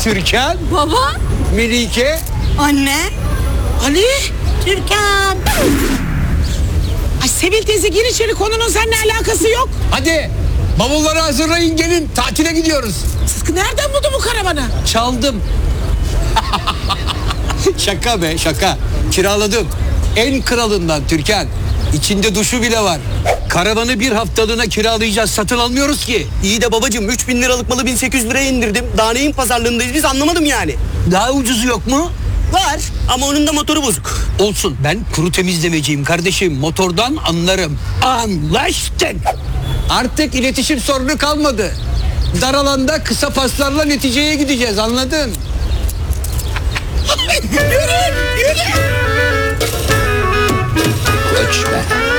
Türkan, Baba. Melike, Anne. Ali. Türkan. Ay Sevil teyze gir içeri, konunun seninle alakası yok. hadi bavulları hazırlayın, gelin tatile gidiyoruz. Sıtkı nereden buldu bu karavanı? Çaldım. Şaka be, şaka. Kiraladım. En kralından Türkan. İçinde duşu bile var. Karavanı bir haftalığına kiralayacağız, satın almıyoruz ki. İyi de babacığım 3.000 liralık malı 1.800 liraya indirdim. Daha neyin pazarlığındayız biz, anlamadım yani. Daha ucuzu yok mu? Var ama onun da motoru bozuk. Olsun, ben kuru temizlemeciyim kardeşim. Motordan anlarım. Anlaştık. Artık iletişim sorunu kalmadı. Dar alanda kısa paslarla neticeye gideceğiz, anladın? Koç be.